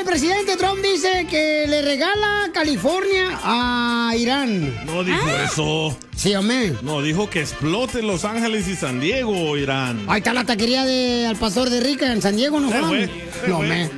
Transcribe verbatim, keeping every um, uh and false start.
presidente Trump dice que le regala California a Irán. No dijo ¿Ah? eso. Sí, hombre. No, dijo que explote Los Ángeles y San Diego, Irán. Ahí está la taquería de al pastor de Rica en San Diego, ¿no? Se Juan? fue, se No, fue. me.